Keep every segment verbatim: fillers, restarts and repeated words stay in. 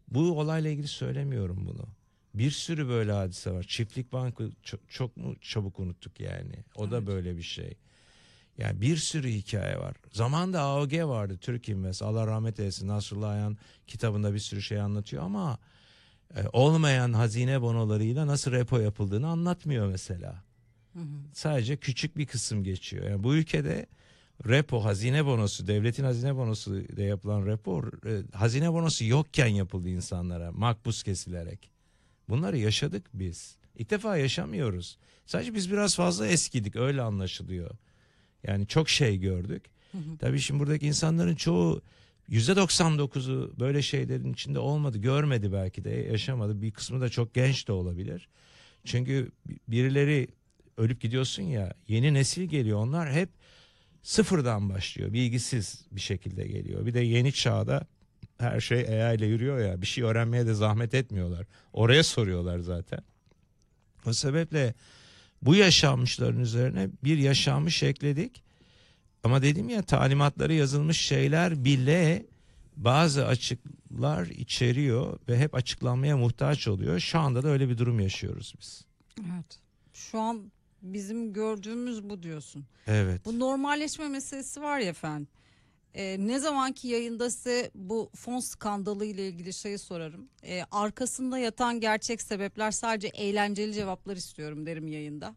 Bu olayla ilgili söylemiyorum bunu. Bir sürü böyle hadise var. Çiftlik Bankı çok, çok mu çabuk unuttuk yani. O Evet. da böyle bir şey. Yani bir sürü hikaye var. Zamanında A O G vardı, Türk Invest. Allah rahmet eylesin. Nasrullah Ayhan kitabında bir sürü şey anlatıyor ama e, olmayan hazine bonolarıyla nasıl repo yapıldığını anlatmıyor mesela. Hı hı. Sadece küçük bir kısım geçiyor. Yani bu ülkede repo, hazine bonosu, devletin hazine bonosu ile yapılan repo, e, hazine bonosu yokken yapıldı insanlara, makbuz kesilerek. Bunları yaşadık biz. İlk defa yaşamıyoruz. Sadece biz biraz fazla eskidik, öyle anlaşılıyor. Yani çok şey gördük. Hı hı. Tabii şimdi buradaki insanların çoğu, yüzde doksan dokuzu böyle şeylerin içinde olmadı, görmedi, belki de yaşamadı. Bir kısmı da çok genç de olabilir. Çünkü birileri ölüp gidiyorsun ya, yeni nesil geliyor, onlar hep sıfırdan başlıyor, bilgisiz bir şekilde geliyor. Bir de yeni çağda her şey A I ile yürüyor ya, bir şey öğrenmeye de zahmet etmiyorlar. Oraya soruyorlar zaten. O sebeple bu yaşanmışların üzerine bir yaşanmış ekledik. Ama dedim ya, talimatları yazılmış şeyler bile bazı açıklar içeriyor ve hep açıklanmaya muhtaç oluyor. Şu anda da öyle bir durum yaşıyoruz biz. Evet. Şu an bizim gördüğümüz bu diyorsun. Evet. Bu normalleşme meselesi var ya efendim. Ee, ne zamanki yayında size bu fon skandalı ile ilgili şeyi sorarım. Ee, arkasında yatan gerçek sebepler, sadece eğlenceli cevaplar istiyorum derim yayında.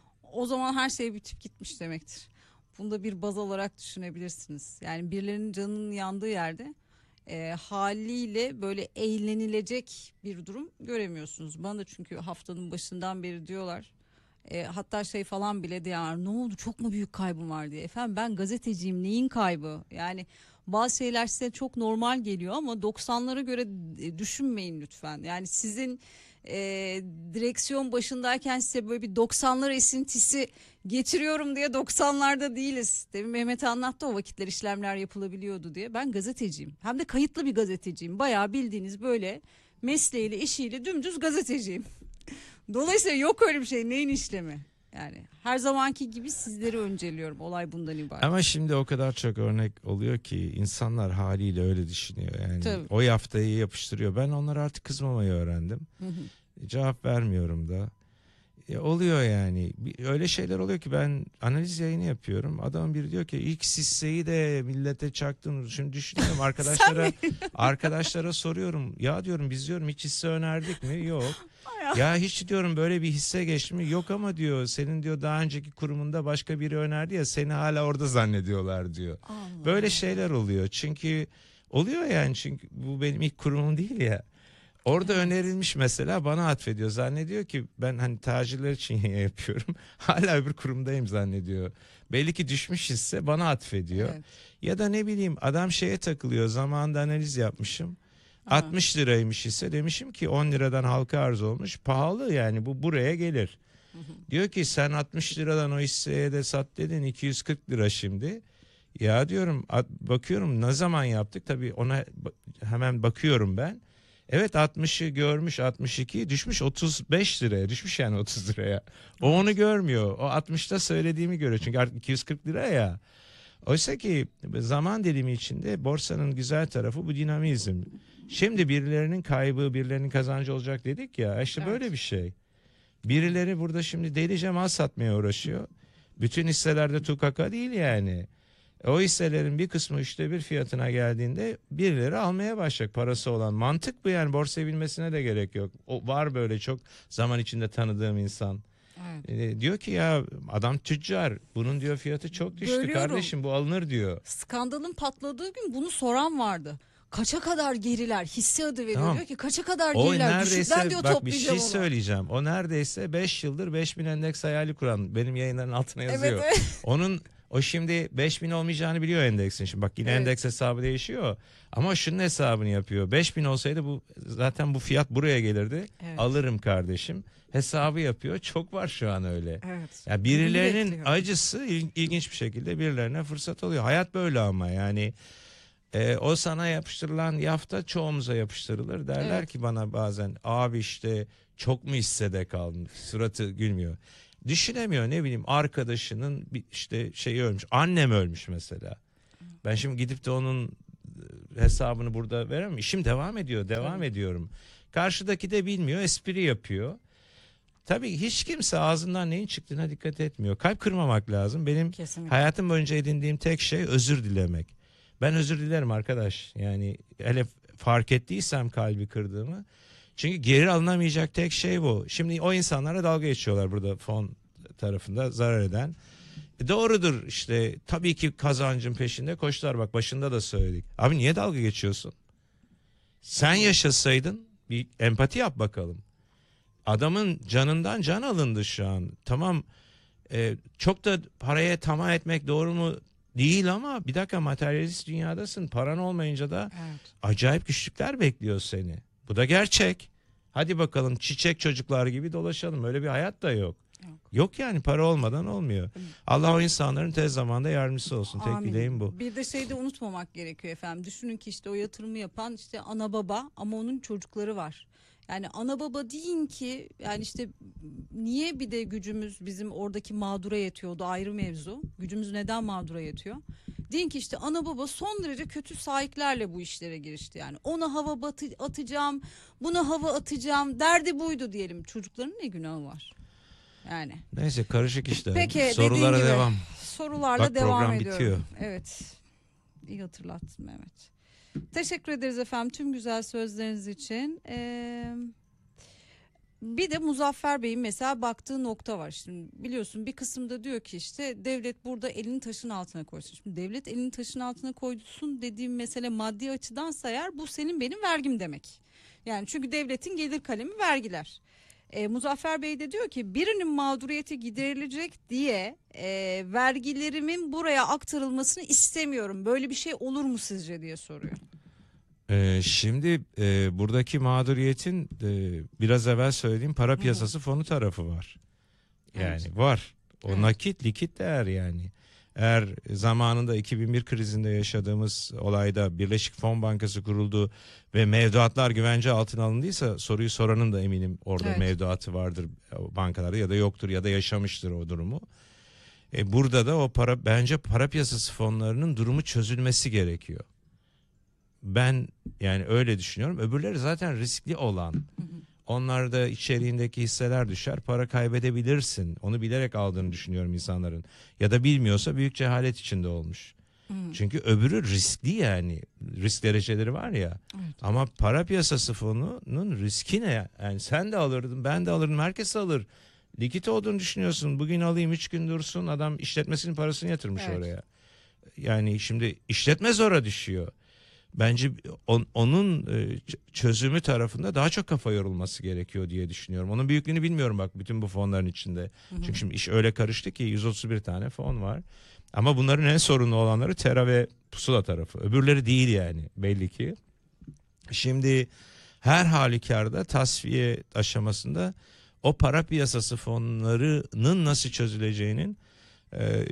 O zaman her şey bitip gitmiş demektir. Bunu da bir baz olarak düşünebilirsiniz. Yani birilerinin canının yandığı yerde e, haliyle böyle eğlenilecek bir durum göremiyorsunuz. Bana da çünkü haftanın başından beri diyorlar. E, hatta şey falan bile diyorlar, ne oldu, çok mu büyük kaybım var diye. Efendim ben gazeteciyim, neyin kaybı? Yani bazı şeyler size çok normal geliyor ama doksanlara göre e, düşünmeyin lütfen. Yani sizin e, direksiyon başındayken size böyle bir doksanlar esintisi getiriyorum diye doksanlarda değiliz. Demin Mehmet anlattı, o vakitler işlemler yapılabiliyordu diye. Ben gazeteciyim, hem de kayıtlı bir gazeteciyim. Bayağı bildiğiniz böyle mesleğiyle işiyle dümdüz gazeteciyim. Dolayısıyla yok öyle bir şey, neyin işlemi? Yani her zamanki gibi sizleri önceliyorum. Olay bundan ibaret. Ama şimdi o kadar çok örnek oluyor ki insanlar haliyle öyle düşünüyor. Yani Tabii. o yaftayı yapıştırıyor. Ben onlara artık kızmamayı öğrendim. Hı hı. Cevap vermiyorum da. E, oluyor yani. Bir- Öyle şeyler oluyor ki ben analiz yayını yapıyorum. Adam biri diyor ki X hisseyi de millete çaktın. Şimdi düşünüyorum, arkadaşlara arkadaşlara soruyorum. Ya diyorum, biz diyorum hiç hisse önerdik mi? Yok. Ya hiç diyorum böyle bir hisse geçti mi? Yok, ama diyor senin diyor daha önceki kurumunda başka biri önerdi ya, seni hala orada zannediyorlar diyor. Allah Böyle Allah. şeyler oluyor. Çünkü oluyor yani, çünkü bu benim ilk kurumum değil ya. Orada Evet. önerilmiş mesela, bana atfediyor. Zannediyor ki ben hani tacirler için yapıyorum. Hala öbür kurumdayım zannediyor. Belli ki düşmüş hisse, bana atfediyor. Evet. Ya da ne bileyim, adam şeye takılıyor. Zamanında analiz yapmışım. Aha. altmış liraymış hisse, demişim ki on liradan halka arz olmuş. Pahalı yani, bu buraya gelir. Hı hı. Diyor ki sen altmış liradan o hisseye de sat dedin, iki yüz kırk lira şimdi. Ya diyorum, bakıyorum ne zaman yaptık, tabii ona hemen bakıyorum ben. Evet, altmışı görmüş, altmış ikiyi düşmüş, otuz beş liraya düşmüş, yani otuz liraya. O Evet. onu görmüyor. O altmışta söylediğimi görüyor çünkü artık iki yüz kırk lira ya. Oysa ki zaman dilimi içinde borsanın güzel tarafı bu dinamizm. Şimdi birilerinin kaybı, birilerinin kazancı olacak dedik ya, işte Evet. böyle bir şey. Birileri burada şimdi delice mal satmaya uğraşıyor. Bütün hisselerde tukaka değil yani. O hisselerin bir kısmı üçte bir fiyatına geldiğinde birileri almaya başlayacak, parası olan. Mantık bu yani, borsayı bilmesine de gerek yok. O var, böyle çok zaman içinde tanıdığım insan. Evet. E, diyor ki ya adam tüccar, bunun diyor fiyatı çok düştü Bölüyorum. kardeşim, bu alınır diyor. Skandalın patladığı gün bunu soran vardı. Kaça kadar geriler? Hisse adı veriyor. Tamam. Diyor ki kaça kadar O geriler? Düşükten neredeyse, diyor bak bir şey toplayacağım onu. söyleyeceğim. O neredeyse beş yıldır beş bin endeks hayali kuran, benim yayınların altına yazıyor. Evet, evet. Onun o şimdi beş bin olmayacağını biliyor endeksin. Şimdi bak yine Evet. endeks hesabı değişiyor. Ama şunun hesabını yapıyor. beş bin olsaydı bu zaten bu fiyat buraya gelirdi. Evet. Alırım kardeşim. Hesabı yapıyor. Çok var şu an öyle. Evet. Ya Bunu birilerinin bekliyor. acısı il- ilginç bir şekilde birilerine fırsat oluyor. Hayat böyle ama yani. E, o sana yapıştırılan yafta çoğumuza yapıştırılır. Derler Evet. ki bana bazen, abi işte çok mu hissede kaldın? Suratı gülmüyor. Düşünemiyor, ne bileyim, arkadaşının bir işte şeyi ölmüş. Annem ölmüş mesela. Ben şimdi gidip de onun hesabını burada veremem. İşim devam ediyor, devam Tabii. ediyorum. Karşıdaki de bilmiyor, espri yapıyor. Tabii hiç kimse ağzından neyin çıktığına dikkat etmiyor. Kalp kırmamak lazım. Benim Kesinlikle. hayatım boyunca edindiğim tek şey özür dilemek. Ben özür dilerim arkadaş. Yani hele fark ettiysem kalbi kırdığımı. Çünkü geri alınamayacak tek şey bu. Şimdi o insanlara dalga geçiyorlar burada fon tarafında zarar eden. E doğrudur işte, tabii ki kazancın peşinde koştular, bak başında da söyledik. Abi niye dalga geçiyorsun? Sen yaşasaydın bir empati yap bakalım. Adamın canından can alındı şu an. Tamam, e, çok da paraya tamah etmek doğru mu? Değil, ama bir dakika, materyalist dünyadasın. Paran olmayınca da Evet. acayip güçlükler bekliyor seni. Bu da gerçek. Hadi bakalım çiçek çocuklar gibi dolaşalım. Öyle bir hayat da yok. Yok. Yok yani, para olmadan olmuyor. Allah o insanların tez zamanda yardımcısı olsun. Tek Amin. dileğim bu. Bir de şeyi de unutmamak gerekiyor efendim. Düşünün ki işte o yatırımı yapan işte ana baba, ama onun çocukları var. Yani ana baba deyin ki, yani işte niye bir de gücümüz bizim oradaki mağdura yetiyordu, ayrı mevzu. Gücümüz neden mağdura yetiyor? Deyin ki işte ana baba son derece kötü sahiplerle bu işlere girişti. Yani ona hava batı, atacağım, buna hava atacağım, derdi buydu diyelim. Çocukların ne günahı var? Yani. Neyse, karışık işte. Peki, Sorulara dediğin gibi devam. sorularla Bak, devam program ediyorum. bitiyor. Evet. İyi hatırlattın Mehmet. Teşekkür ederiz efendim tüm güzel sözleriniz için. Ee, bir de Muzaffer Bey'in mesela baktığı nokta var. Şimdi biliyorsun bir kısımda diyor ki işte devlet burada elini taşın altına koysun. Şimdi devlet elini taşın altına koysun dediğim mesele maddi açıdansa eğer, bu senin benim vergim demek. Yani çünkü devletin gelir kalemi vergiler. E, Muzaffer Bey de diyor ki birinin mağduriyeti giderilecek diye e, vergilerimin buraya aktarılmasını istemiyorum. Böyle bir şey olur mu sizce diye soruyor. Ee, şimdi e, buradaki mağduriyetin e, biraz evvel söylediğim para piyasası fonu tarafı var. Yani Evet. var. O Evet. nakit, likit değer yani. Eğer zamanında iki bin bir krizinde yaşadığımız olayda Birleşik Fon Bankası kuruldu ve mevduatlar güvence altına alındıysa, soruyu soranın da eminim orada Evet. mevduatı vardır bankalarda, ya da yoktur ya da yaşamıştır o durumu. E, burada da o para, bence para piyasası fonlarının durumu çözülmesi gerekiyor. Ben yani öyle düşünüyorum. Öbürleri zaten riskli olan. Onlarda içeriğindeki hisseler düşer, para kaybedebilirsin. Onu bilerek aldığını düşünüyorum insanların. Ya da bilmiyorsa büyük cehalet içinde olmuş. Çünkü öbürü riskli yani. Risk dereceleri var ya. Evet. Ama para piyasası fonunun riski ne? Yani sen de alırdın, ben de alırdım, herkes alır. Likit olduğunu düşünüyorsun. Bugün alayım, üç gün dursun. Adam işletmesinin parasını yatırmış Evet. oraya. Yani şimdi işletme zora düşüyor. Bence on, onun e, çözümü tarafında daha çok kafa yorulması gerekiyor diye düşünüyorum. Onun büyüklüğünü bilmiyorum bak, bütün bu fonların içinde. Hı hı. Çünkü şimdi iş öyle karıştı ki yüz otuz bir tane fon var. Ama bunların en sorunlu olanları Tera ve Pusula tarafı. Öbürleri değil yani, belli ki. Şimdi her halükarda tasfiye aşamasında o para piyasası fonlarının nasıl çözüleceğinin, e,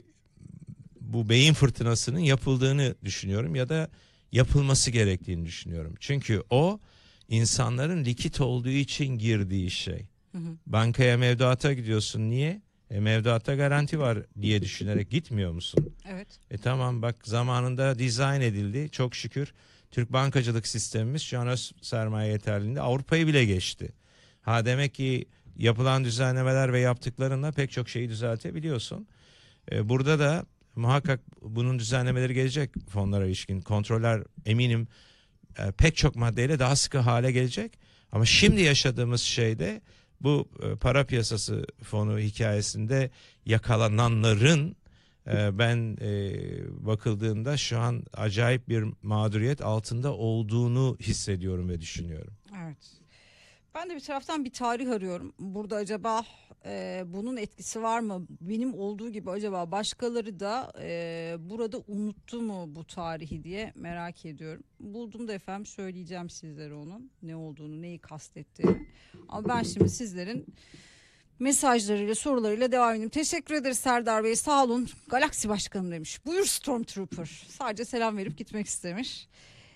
bu beyin fırtınasının yapıldığını düşünüyorum ya da yapılması gerektiğini düşünüyorum. Çünkü o insanların likit olduğu için girdiği şey. Hı hı. Bankaya mevduata gidiyorsun, niye? E, mevduatta garanti var diye düşünerek gitmiyor musun? Evet. E tamam, bak zamanında dizayn edildi. Çok şükür Türk bankacılık sistemimiz şu an öz sermaye yeterliliğinde Avrupa'yı bile geçti. Ha, demek ki yapılan düzenlemeler ve yaptıklarınla pek çok şeyi düzeltebiliyorsun. E, burada da muhakkak bunun düzenlemeleri gelecek, fonlara ilişkin kontroller eminim e, pek çok maddeyle daha sıkı hale gelecek. Ama şimdi yaşadığımız şeyde bu e, para piyasası fonu hikayesinde yakalananların e, ben e, bakıldığında şu an acayip bir mağduriyet altında olduğunu hissediyorum ve düşünüyorum. Evet. Ben de bir taraftan bir tarih arıyorum. Burada acaba e, bunun etkisi var mı? Benim olduğu gibi acaba başkaları da e, burada unuttu mu bu tarihi diye merak ediyorum. Buldum da efendim söyleyeceğim sizlere onun ne olduğunu, neyi kastettiğini. Ama ben şimdi sizlerin mesajlarıyla, sorularıyla devam edeyim. Teşekkür ederiz Serdar Bey, sağ olun. Galaksi Başkanım demiş. Buyur Stormtrooper. Sadece selam verip gitmek istemiş.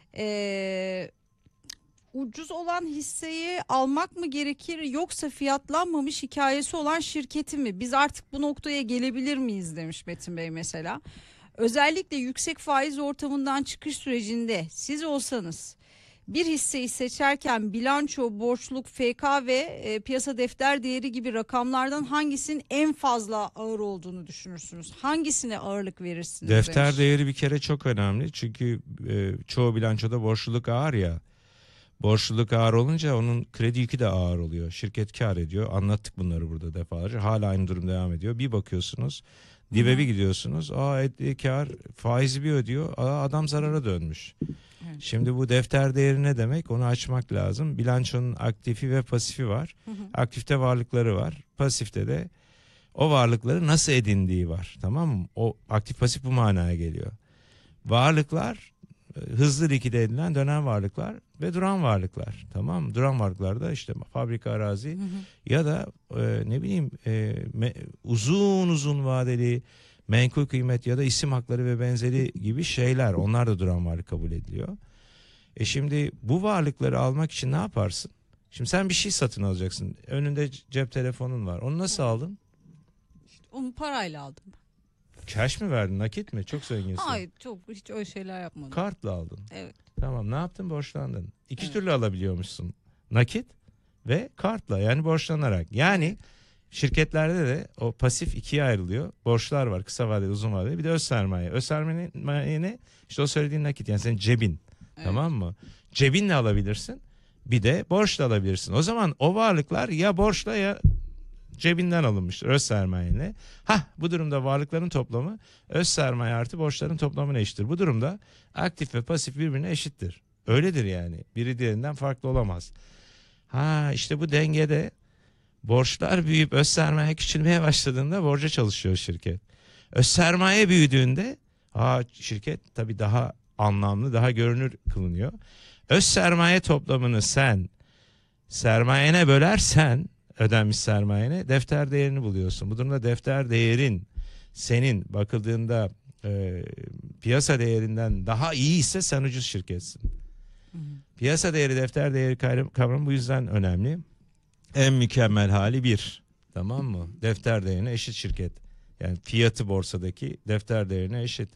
Eee... Ucuz olan hisseyi almak mı gerekir, yoksa fiyatlanmamış hikayesi olan şirketi mi? Biz artık bu noktaya gelebilir miyiz demiş Metin Bey mesela. Özellikle yüksek faiz ortamından çıkış sürecinde siz olsanız bir hisseyi seçerken bilanço, borçluk, F K ve e, piyasa defter değeri gibi rakamlardan hangisinin en fazla ağır olduğunu düşünürsünüz? Hangisine ağırlık verirsiniz Defter demiş. değeri bir kere çok önemli. Çünkü e, çoğu bilançoda borçluluk ağır ya. Borçluluk ağır olunca onun kredi yükü de ağır oluyor. Şirket kar ediyor. Anlattık bunları burada defalarca. Hala aynı durum devam ediyor. Bir bakıyorsunuz dibe Hı-hı. bir gidiyorsunuz. Aa ettiği kar faizi bir ödüyor. Aa adam zarara dönmüş. Evet. Şimdi bu defter değeri ne demek? Onu açmak lazım. Bilançonun aktifi ve pasifi var. Hı hı. Aktifte varlıkları var. Pasifte de o varlıkları nasıl edindiği var. Tamam mı? O aktif pasif bu manaya geliyor. Varlıklar hızlı likide edilen dönem varlıklar ve duran varlıklar. Tamam mı? Duran varlıklarda işte fabrika, arazi Hı hı. ya da e, ne bileyim e, me, uzun uzun vadeli menkul kıymet ya da isim hakları ve benzeri gibi şeyler. Onlar da duran varlık kabul ediliyor. E şimdi bu varlıkları almak için ne yaparsın? Şimdi sen bir şey satın alacaksın. Önünde cep telefonun var. Onu nasıl aldın? Onu parayla aldım. Cash mi verdin? Nakit mi? Çok zenginsin. Hayır, çok hiç öyle şeyler yapmadım. Kartla aldın. Evet. Tamam, ne yaptın? Borçlandın. İki Evet. türlü alabiliyormuşsun. Nakit ve kartla, yani borçlanarak. Yani şirketlerde de o pasif ikiye ayrılıyor. Borçlar var, kısa vadeli, uzun vadeli. Bir de öz sermaye. Öz sermaye ne? İşte o söylediğin nakit, yani senin cebin. Evet. Tamam mı? Cebinle alabilirsin. Bir de borçla alabilirsin. O zaman o varlıklar ya borçla ya cebinden alınmıştır öz sermayeyle. Hah, bu durumda varlıkların toplamı öz sermaye artı borçların toplamına eşittir. Bu durumda aktif ve pasif birbirine eşittir. Öyledir yani. Biri diğerinden farklı olamaz. Ha işte bu dengede borçlar büyüyüp öz sermaye küçülmeye başladığında borca çalışıyor şirket. Öz sermaye büyüdüğünde ha, şirket tabii daha anlamlı, daha görünür kılınıyor. Öz sermaye toplamını sen sermayene bölersen, ödenmiş sermayene, defter değerini buluyorsun. Bu durumda defter değerin senin bakıldığında e, piyasa değerinden daha iyi ise sen ucuz şirketsin. Hı hı. Piyasa değeri, defter değeri kavramı bu yüzden önemli. En mükemmel hali bir. Tamam mı? Defter değerine eşit şirket. Yani fiyatı borsadaki defter değerine eşit.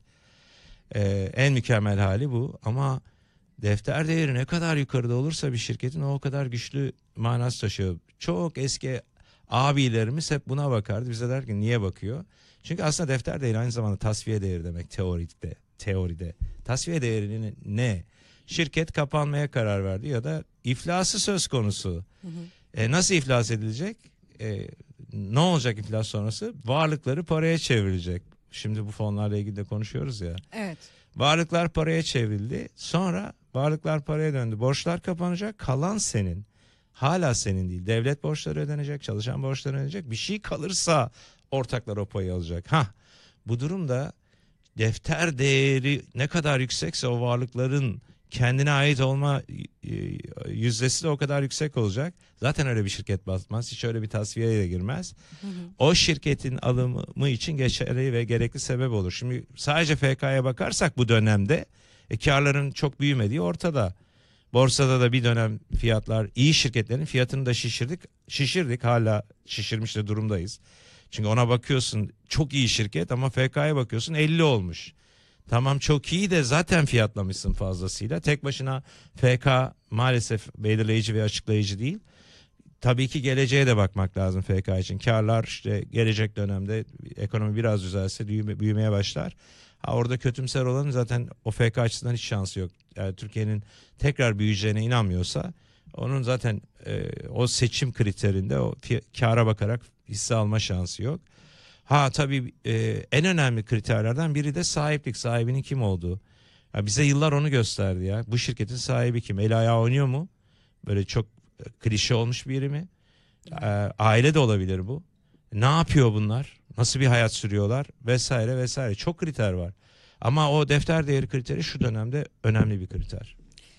Ee, en mükemmel hali bu. Ama defter değeri ne kadar yukarıda olursa bir şirketin, o kadar güçlü manası taşıyor. Çok eski abilerimiz hep buna bakardı. Bize der ki niye bakıyor? Çünkü aslında defter değeri aynı zamanda tasfiye değeri demek teoride. Teoride. Tasfiye değerinin ne? Şirket kapanmaya karar verdi ya da iflası söz konusu. Hı hı. E, nasıl iflas edilecek? E, ne olacak iflas sonrası? Varlıkları paraya çevrilecek. Şimdi bu fonlarla ilgili de konuşuyoruz ya. Evet. Varlıklar paraya çevrildi. Sonra varlıklar paraya döndü. Borçlar kapanacak. Kalan senin. Hala senin değil. Devlet borçları ödenecek. Çalışan borçları ödenecek. Bir şey kalırsa ortaklar o payı alacak. Hah, bu durumda defter değeri ne kadar yüksekse o varlıkların kendine ait olma yüzdesi de o kadar yüksek olacak. Zaten öyle bir şirket batmaz. Hiç öyle bir tasfiyeye de girmez. Hı hı. O şirketin alımı için geçerli ve gerekli sebep olur. Şimdi sadece F K'ya bakarsak bu dönemde e, karların çok büyümediği ortada. Borsada da bir dönem fiyatlar, iyi şirketlerin fiyatını da şişirdik. Şişirdik, hala şişirmiş de durumdayız. Çünkü ona bakıyorsun çok iyi şirket ama F K'ya bakıyorsun elli olmuş. Tamam, çok iyi de zaten fiyatlamışsın fazlasıyla. Tek başına F K maalesef belirleyici ve açıklayıcı değil. Tabii ki geleceğe de bakmak lazım F K için. Karlar işte gelecek dönemde ekonomi biraz düzelse büyüme, büyümeye başlar. Ha, orada kötümser olanın zaten o F K açısından hiç şansı yok. Yani Türkiye'nin tekrar büyüyeceğine inanmıyorsa onun zaten e, o seçim kriterinde o kâra bakarak hisse alma şansı yok. Ha tabii e, en önemli kriterlerden biri de sahiplik. Sahibinin kim olduğu. Ya bize yıllar onu gösterdi ya. Bu şirketin sahibi kim? El ayağı oynuyor mu? Böyle çok klişe olmuş biri mi? E, aile de olabilir bu. Ne yapıyor bunlar? Nasıl bir hayat sürüyorlar? Vesaire vesaire. Çok kriter var. Ama o defter değeri kriteri şu dönemde önemli bir kriter.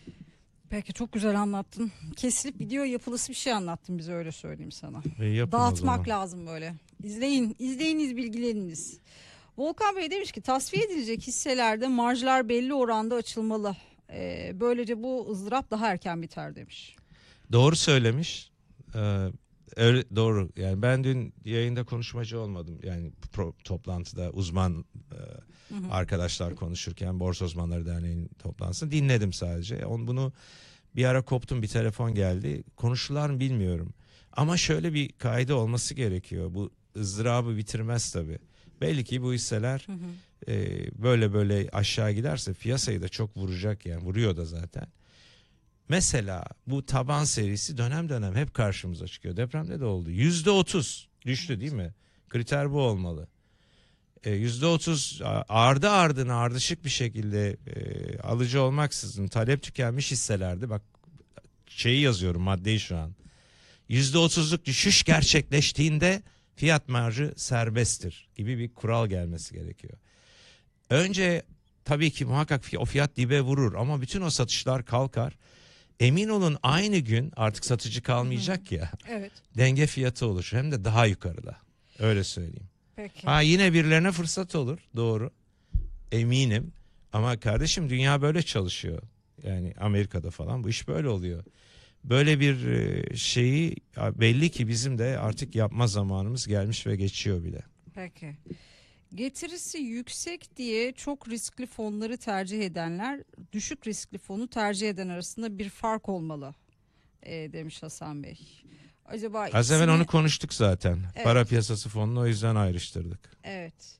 Peki, çok güzel anlattın. Kesilip video yapılısı bir şey anlattın bize, öyle söyleyeyim sana. E, yapın o Dağıtmak zaman. lazım böyle. İzleyin, izleyiniz, bilgileriniz. Volkan Bey demiş ki tasfiye edilecek hisselerde marjlar belli oranda açılmalı. Ee, böylece bu ızdırap daha erken biter demiş. Doğru söylemiş. Ee, öyle, doğru. Yani ben dün yayında konuşmacı olmadım. Yani pro, toplantıda uzman e, Hı hı. arkadaşlar konuşurken Borsa Uzmanları Derneği'nin toplantısını dinledim sadece. On bunu bir ara koptum, bir telefon geldi. Konuştular mı bilmiyorum. Ama şöyle bir kaide olması gerekiyor. Bu ızdırabı bitirmez tabii. Belli ki bu hisseler Hı hı. e, böyle böyle aşağı giderse piyasayı da çok vuracak, yani vuruyor da zaten. Mesela bu taban serisi dönem dönem hep karşımıza çıkıyor. Depremde de oldu. Yüzde otuz düştü değil mi? Kriter bu olmalı. E, Yüzde otuz ardı ardına ardışık bir şekilde e, alıcı olmaksızın talep tükenmiş hisselerdi. Bak şeyi yazıyorum, maddeyi şu an. Yüzde otuzluk düşüş gerçekleştiğinde fiyat marjı serbesttir gibi bir kural gelmesi gerekiyor. Önce tabii ki muhakkak o fiyat dibe vurur ama bütün o satışlar kalkar. Emin olun aynı gün artık satıcı kalmayacak ya, Evet. denge fiyatı oluşur, hem de daha yukarıda. Öyle söyleyeyim. Peki. Ha yine birilerine fırsat olur, doğru, eminim, ama kardeşim dünya böyle çalışıyor. Yani Amerika'da falan bu iş böyle oluyor. Böyle bir e, şeyi belli ki bizim de artık yapma zamanımız gelmiş ve geçiyor bile. Peki. Getirisi yüksek diye çok riskli fonları tercih edenler düşük riskli fonu tercih eden arasında bir fark olmalı e, demiş Hasan Bey. Acaba Az evvel ikisini... onu konuştuk zaten. Evet. Para piyasası fonunu o yüzden ayrıştırdık. Evet.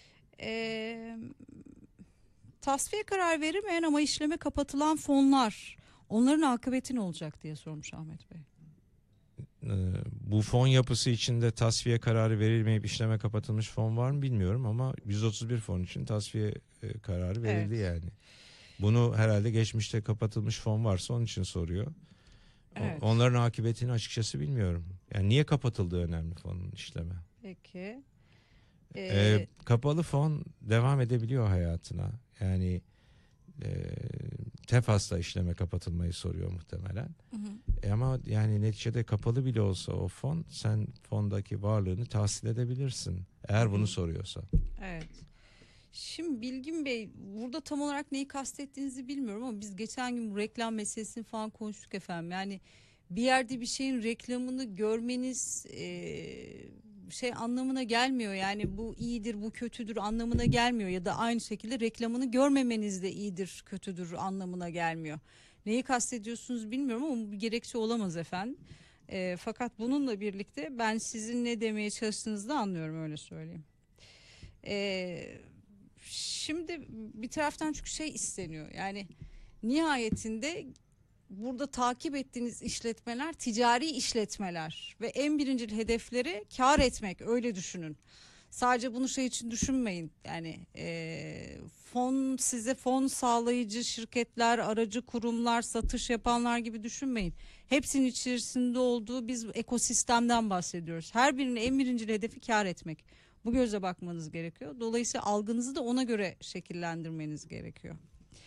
Ee, tasfiye karar verilmeyen ama işleme kapatılan fonlar, onların akıbeti ne olacak diye sormuş Ahmet Bey. Ee, bu fon yapısı içinde tasfiye kararı verilmeyip işleme kapatılmış fon var mı bilmiyorum ama yüz otuz bir fon için tasfiye e, kararı verildi Evet. yani. Bunu herhalde geçmişte kapatılmış fon varsa onun için soruyor. O- Evet. Onların akıbetini açıkçası bilmiyorum. Yani niye kapatıldığı önemli fonun işleme. Peki. Ee, Ee, kapalı fon devam edebiliyor hayatına. Yani e, Tefas'la işleme kapatılmayı soruyor muhtemelen. hı hı. E ama yani neticede kapalı bile olsa o fon, sen fondaki varlığını tahsil edebilirsin. Eğer bunu soruyorsa. Evet. Şimdi Bilgin Bey, burada tam olarak neyi kastettiğinizi bilmiyorum ama biz geçen gün bu reklam meselesini falan konuştuk efendim. Yani bir yerde bir şeyin reklamını görmeniz eee, şey anlamına gelmiyor. Yani bu iyidir, bu kötüdür anlamına gelmiyor ya da aynı şekilde reklamını görmemeniz de iyidir, kötüdür anlamına gelmiyor. Neyi kastediyorsunuz bilmiyorum ama bu bir gerekçe olamaz efendim. Eee, fakat bununla birlikte ben sizin ne demeye çalıştığınızı da anlıyorum, öyle söyleyeyim. Eee Şimdi bir taraftan çünkü şey isteniyor, yani nihayetinde burada takip ettiğiniz işletmeler ticari işletmeler ve en birincil hedefleri kar etmek, öyle düşünün. Sadece bunu şey için düşünmeyin, yani eee, fon size fon sağlayıcı şirketler, aracı kurumlar, satış yapanlar gibi düşünmeyin. Hepsinin içerisinde olduğu biz ekosistemden bahsediyoruz. Her birinin en birincil hedefi kar etmek. Bu gözle bakmanız gerekiyor. Dolayısıyla algınızı da ona göre şekillendirmeniz gerekiyor.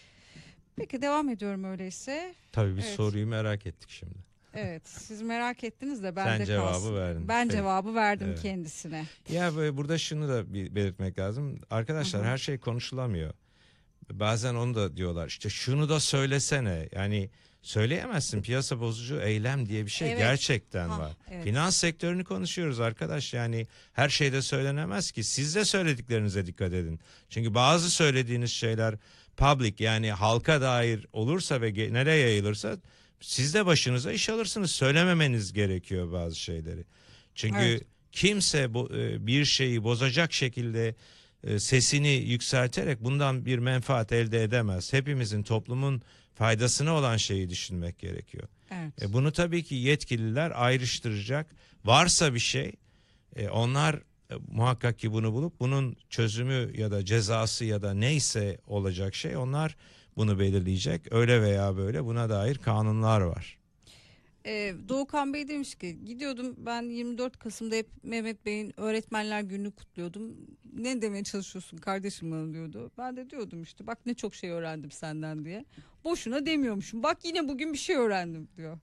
Peki devam ediyorum öyleyse. Tabii biz Evet. soruyu merak ettik şimdi. Evet, siz merak ettiniz de Sen bende cevabı kalsın. verdin. Ben Peki. cevabı verdim Evet. kendisine. Ya böyle burada şunu da bir belirtmek lazım. Arkadaşlar Hı hı. her şey konuşulamıyor. Bazen onu da diyorlar. İşte şunu da söylesene. Yani söyleyemezsin. Piyasa bozucu eylem diye bir şey Evet. gerçekten Ha, var. evet. Finans sektörünü konuşuyoruz arkadaş. Yani her şeyde söylenemez ki. Siz de söylediklerinize dikkat edin. Çünkü bazı söylediğiniz şeyler public, yani halka dair olursa ve ge- nereye yayılırsa siz de başınıza iş alırsınız. Söylememeniz gerekiyor bazı şeyleri. Çünkü Evet. kimse bu, e, bir şeyi bozacak şekilde e, sesini yükselterek bundan bir menfaat elde edemez. Hepimizin, toplumun faydasına olan şeyi düşünmek gerekiyor. Evet. E, bunu tabii ki yetkililer ayrıştıracak. Varsa bir şey, e, onlar e, muhakkak ki bunu bulup bunun çözümü ya da cezası ya da neyse olacak şey, onlar bunu belirleyecek. Öyle veya böyle buna dair kanunlar var. Ee, Doğukan Bey demiş ki gidiyordum ben yirmi dört Kasım'da hep Mehmet Bey'in öğretmenler gününü kutluyordum. Ne demeye çalışıyorsun kardeşim bana diyordu. Ben de diyordum işte bak ne çok şey öğrendim senden diye. Boşuna demiyormuşum, bak yine bugün bir şey öğrendim diyor.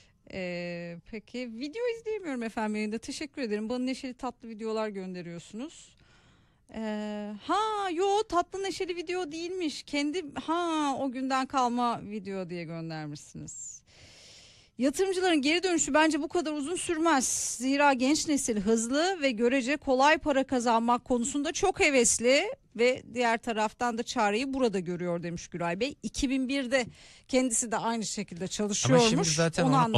Ee, peki video izleyemiyorum efendim yayında, teşekkür ederim. Bana neşeli tatlı videolar gönderiyorsunuz. Ee, ha yo, tatlı neşeli video değilmiş. Kendi ha o günden kalma video diye göndermişsiniz. Yatırımcıların geri dönüşü bence bu kadar uzun sürmez. Zira genç nesil hızlı ve görece kolay para kazanmak konusunda çok hevesli ve diğer taraftan da çareyi burada görüyor demiş Güray Bey. iki bin birde kendisi de aynı şekilde çalışıyormuş. Ama şimdi zaten Onu onu,